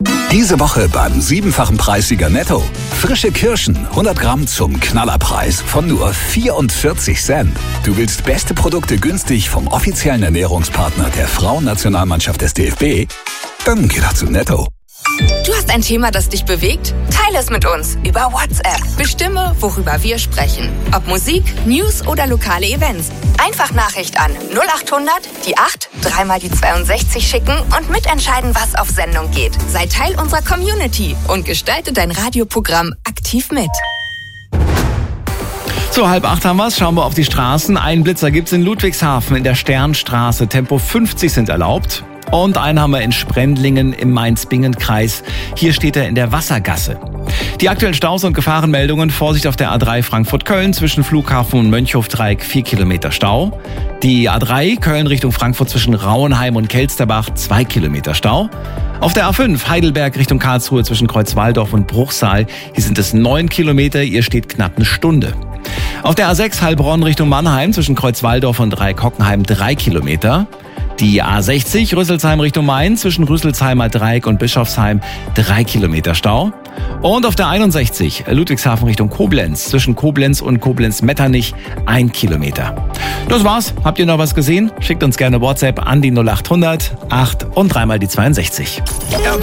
Diese Woche beim 7-fachen Preissieger Netto. Frische Kirschen, 100 Gramm zum Knallerpreis von nur 44 Cent. Du willst beste Produkte günstig vom offiziellen Ernährungspartner der Frauennationalmannschaft des DFB? Dann geh doch zu Netto. Du hast ein Thema, das dich bewegt? Teile es mit uns über WhatsApp. Bestimme, worüber wir sprechen. Ob Musik, News oder lokale Events. Einfach Nachricht an 0800 die 8 3 mal die 62 schicken und mitentscheiden, was auf Sendung geht. Sei Teil unserer Community und gestalte dein Radioprogramm aktiv mit. So, 7:30 haben wir's. Schauen wir auf die Straßen. Einen Blitzer gibt's in Ludwigshafen in der Sternstraße. Tempo 50 sind erlaubt. Und einen haben wir in Sprendlingen im Mainz-Bingen-Kreis. Hier steht er in der Wassergasse. Die aktuellen Staus und Gefahrenmeldungen. Vorsicht auf der A3 Frankfurt-Köln zwischen Flughafen und Mönchhof-Dreieck 4 Kilometer Stau. Die A3 Köln Richtung Frankfurt zwischen Rauenheim und Kelsterbach 2 Kilometer Stau. Auf der A5 Heidelberg Richtung Karlsruhe zwischen Kreuzwaldorf und Bruchsal. Hier sind es 9 Kilometer, ihr steht knapp eine Stunde. Auf der A6 Heilbronn Richtung Mannheim zwischen Kreuzwaldorf und Dreieck-Hockenheim 3 Kilometer. Die A60 Rüsselsheim Richtung Main zwischen Rüsselsheimer Dreieck und Bischofsheim 3 Kilometer Stau. Und auf der 61 Ludwigshafen Richtung Koblenz zwischen Koblenz und Koblenz-Metternich 1 Kilometer. Das war's. Habt ihr noch was gesehen? Schickt uns gerne WhatsApp an die 0800 8 und 3 mal die 62.